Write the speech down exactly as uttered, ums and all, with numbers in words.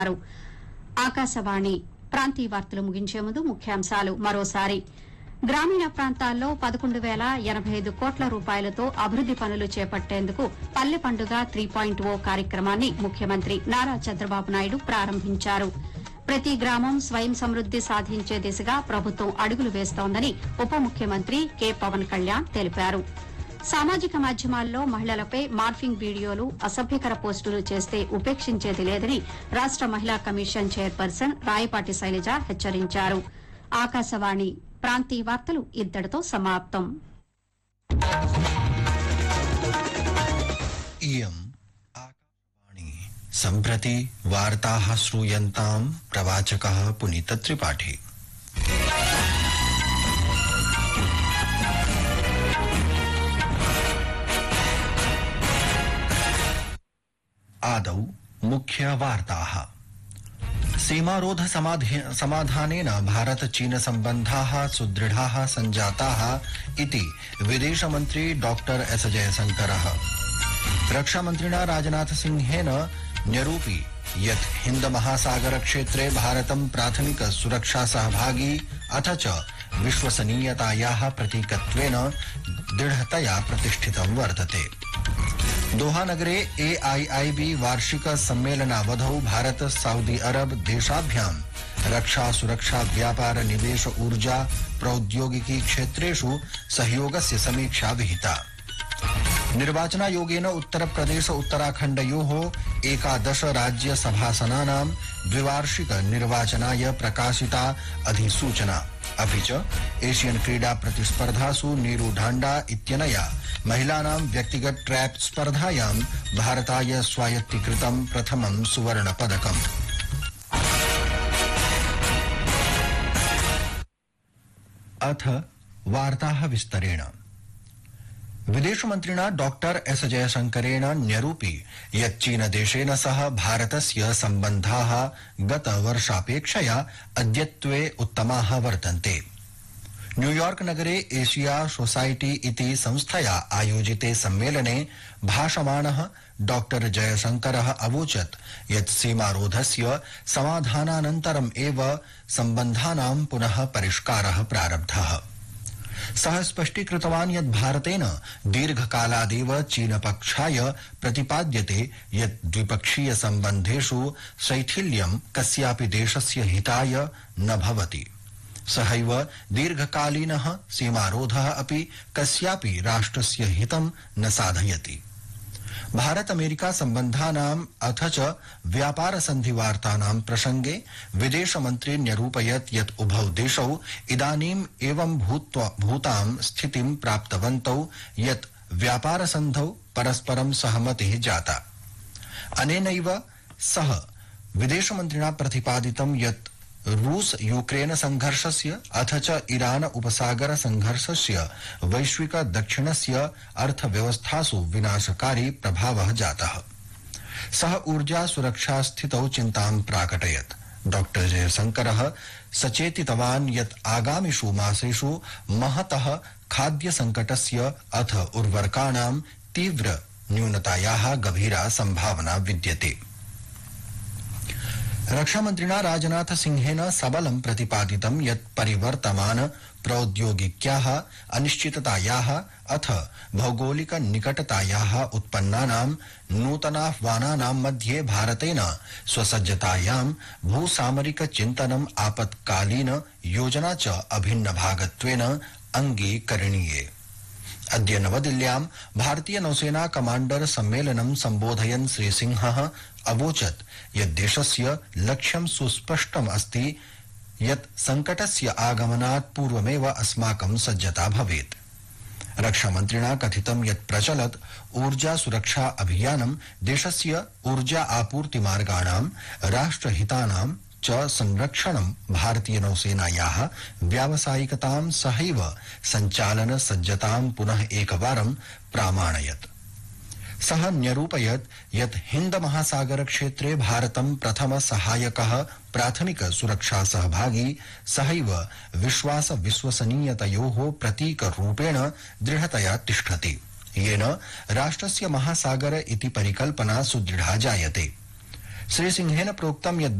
ఆకాశవాణి ప్రాంతీయ వార్తలు ముగించే ముందు ముఖ్యాంశాలు మరోసారి. గ్రామీణ ప్రాంతాల్లో పదకొండు వేల ఎనబై ఐదు కోట్ల రూపాయలతో అభివృద్ది పనులు చేపట్టేందుకు పల్లె పండుగ త్రీ పాయింట్ ఓ కార్యక్రమాన్ని ముఖ్యమంత్రి నారా చంద్రబాబు నాయుడు ప్రారంభించారు. ప్రతి గ్రామం స్వయం సమృద్ది సాధించే దిశగా ప్రభుత్వం అడుగులు వేస్తోందని ఉప ముఖ్యమంత్రి కె పవన్ కళ్యాణ్ తెలిపారు. సామాజిక మాధ్యమాల్లో మహిళలపై మార్ఫింగ్ వీడియోలు, అసభ్యకర పోస్టులు చేస్తే ఉపేక్షించేది లేదని రాష్ట మహిళా కమిషన్ చైర్పర్సన్ రాయపాటి శైలజ హెచ్చరించారు. ఆకాశవాణి ప్రాంతీయ వార్తలు ఇద్దరితో సమాప్తం. सम्प्रति वार्ताः श्रूयन्ताम् प्रवाचकः पुनीत त्रिपाठी. आदौ मुख्य वार्ताः. सीमारोध समाधानेन भारत चीन सम्बन्धाः सुदृढाः सञ्जाताः इति विदेशमन्त्री डॉक्टर एस जयशंकरः. रक्षामन्त्रिणा राजनाथ सिंहेन न्यरूपि यत् हिन्द महासागर क्षेत्रे भारतं प्राथमिक सुरक्षा सहभागी अथ च विश्वसनीयतायाः प्रतीकत्वेन दृढतया प्रतिष्ठितं वर्तते. दोहा नगरे ए आई आई बी वार्षिक सम्मेलनावधौ भारत सऊदी अरब देशाभ्यां रक्षा सुरक्षा व्यापार निवेश ऊर्जा प्रौद्योगिकी क्षेत्रेषु सहयोगस्य समीक्षा विहिता. निर्वाचनायोगेन उत्तर प्रदेश उत्तराखण्डयोः एकादश राज्य सभासनानां द्विवार्षिक निर्वाचनाय प्रकाशिता अधिसूचना. अपि च एशियन क्रीडा प्रतिस्पर्धासु नीरू ढांडा इत्यनया महिलानां व्यक्तिगत ट्रैप स्पर्धायां भारताय स्वायत्तीकृतं प्रथमं सुवर्ण पदकम्. अथ वार्ताः विस्तरेण. विदेशमन्त्रिणा डॉक्टर एस जयशंकरेण न्यरूपि यत् चीनदेशेन सह भारतस्य सम्बन्धाः गतवर्षापेक्षया अद्यत्वे उत्तमाः वर्तन्ते. न्यूयॉर्क नगरे एशिया सोसाइटी इति संस्थया आयोजिते सम्मेलने भाषमाणः डॉक्टर जयशंकरः अवोचत् यत् सीमारोधस्य समाधानानन्तरम् एव सम्बन्धानां पुनः परिष्कारः प्रारब्धः. सः स्पष्टीकृतवान् यत् भारतेन दीर्घकालादेव चीनपक्षाय प्रतिपाद्यते यत् द्विपक्षीय सम्बन्धेषु शैथिल्यं कस्यापि देशस्य हिताय न भवति. सहैव दीर्घकालीनः सीमारोधः अपि कस्यापि राष्ट्रस्य हितं न साधयति. भारत अमेरिका सम्बन्धानाम् अथ च व्यापार सन्धि वार्तानां प्रसंगे विदेशमन्त्री न्यरूपयत् यत् उभौ देशौ इदानीम् एवं भूतां स्थितिं प्राप्तवन्तौ यत् व्यापार सन्धौ परस्परं सहमतिः जाता. अनेनैव सह विदेशमन्त्रिणा प्रतिपादितं यत् रूस यूक्रेन संघर्षस्य अथ च ईरान उपसागर संघर्षस्य वैश्विक दक्षिणस्य अर्थव्यवस्थासु विनाशकारी प्रभावः जातः. सः ऊर्जा सुरक्षा स्थितौ चिन्तां प्राकटयत्. डॉक्टर जयशंकरः सचेतितवान् यत् आगामिषु मासेषु महतः खाद्य संकटस्य अथ उर्वरकाणां तीव्र न्यूनतायाः गभीरा संभावना विद्यते. रक्षामन्त्रिणा राजनाथ सिंहेन सबलं प्रतिपादितं यत् परिवर्तमान प्रौद्योगिक्याः अनिश्चिततायाः अथ भौगोलिक निकटतायाः उत्पन्नानां नूतनाह्वानानां मध्ये भारतेन स्वसज्जतायां भूसामरिक चिन्तनम् आपत्कालीन योजना च अभिन्न भागत्वेन अङ्गीकरणीये. अद्य नवदिल्ल्यां भारतीय नौसेना कमाण्डर सम्मेलनं सम्बोधयन् श्रीसिंहः अवोचत् यत् देशस्य लक्ष्यं सुस्पष्टम् अस्ति यत् संकटस्य आगमनात् पूर्वमेव अस्माकं सज्जता भवेत्. रक्षामन्त्रिणा कथितं यत् प्रचलत् ऊर्जा सुरक्षा अभियानं देशस्य ऊर्जा आपूर्ति मार्गाणां राष्ट्रहितानां च संरक्षणं भारतीय नौसेनायाः व्यावसायिकतां सहैव सञ्चालन सज्जतां पुनः एकवारं प्रामाणयत्. सः न्यरूपयत् यत् हिन्द महासागर क्षेत्रे भारतं प्रथम सहायकः प्राथमिक सुरक्षा सहभागी सहैव विश्वास विश्वसनीयतयोः प्रतीकरूपेण दृढतया तिष्ठति. येन राष्ट्रस्य महासागर इति परिकल्पना सुदृढा जायते. श्रीसिंहेन प्रोक्तं यत्